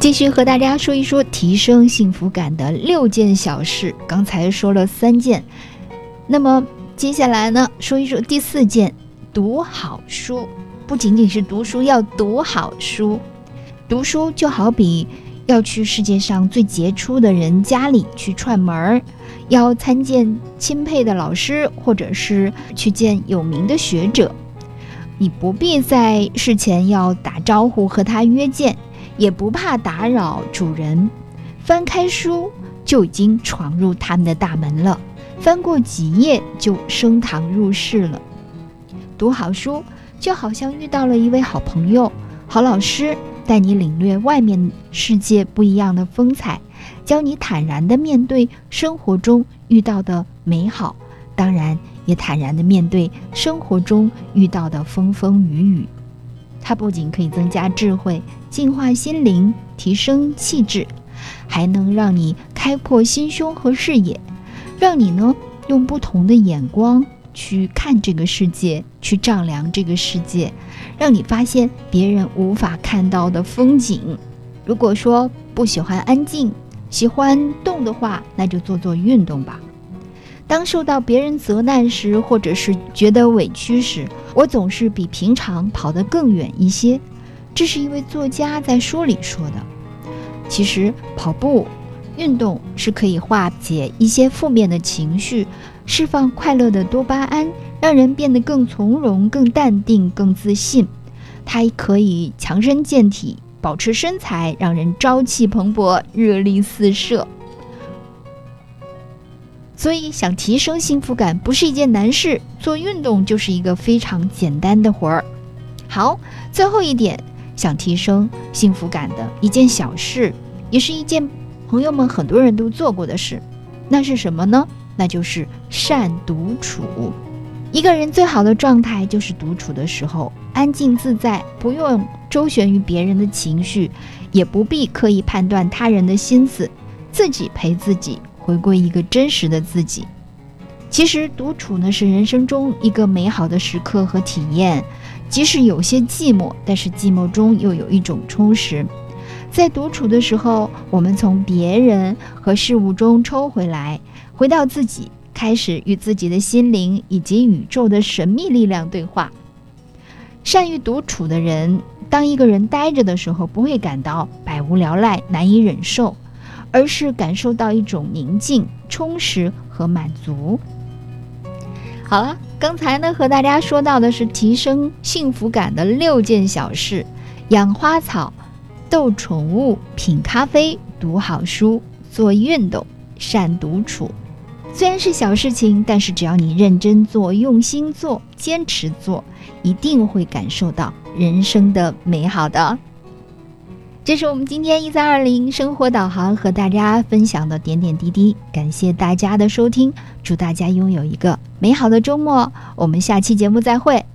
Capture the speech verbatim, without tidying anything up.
继续和大家说一说提升幸福感的六件小事，刚才说了三件，那么接下来呢，说一说第四件，读好书。不仅仅是读书，要读好书。读书就好比要去世界上最杰出的人家里去串门，要参见钦佩的老师，或者是去见有名的学者，你不必在事前要打招呼和他约见，也不怕打扰主人，翻开书就已经闯入他们的大门了，翻过几页就升堂入室了。读好书就好像遇到了一位好朋友、好老师，带你领略外面世界不一样的风采，教你坦然地面对生活中遇到的美好，当然也坦然地面对生活中遇到的风风雨雨。它不仅可以增加智慧、净化心灵、提升气质，还能让你开阔心胸和视野，让你呢用不同的眼光去看这个世界，去丈量这个世界，让你发现别人无法看到的风景。如果说不喜欢安静，喜欢动的话，那就做做运动吧。当受到别人责难时，或者是觉得委屈时，我总是比平常跑得更远一些。这是一位作家在书里说的。其实跑步运动是可以化解一些负面的情绪，释放快乐的多巴胺，让人变得更从容、更淡定、更自信。它可以强身健体，保持身材，让人朝气蓬勃、热力四射。所以想提升幸福感不是一件难事，做运动就是一个非常简单的活儿。好，最后一点，想提升幸福感的一件小事，也是一件朋友们很多人都做过的事，那是什么呢？那就是善独处。一个人最好的状态就是独处的时候，安静自在，不用周旋于别人的情绪，也不必刻意判断他人的心思，自己陪自己，回归一个真实的自己。其实独处呢，是人生中一个美好的时刻和体验，即使有些寂寞，但是寂寞中又有一种充实。在独处的时候，我们从别人和事物中抽回来，回到自己，开始与自己的心灵以及宇宙的神秘力量对话。善于独处的人，当一个人呆着的时候，不会感到百无聊赖、难以忍受，而是感受到一种宁静、充实和满足。好了，刚才呢和大家说到的是提升幸福感的六件小事：养花草、逗宠物、品咖啡、读好书、做运动、善独处。虽然是小事情，但是只要你认真做、用心做、坚持做，一定会感受到人生的美好的。这是我们今天一三二零生活导航和大家分享的点点滴滴，感谢大家的收听，祝大家拥有一个美好的周末，我们下期节目再会。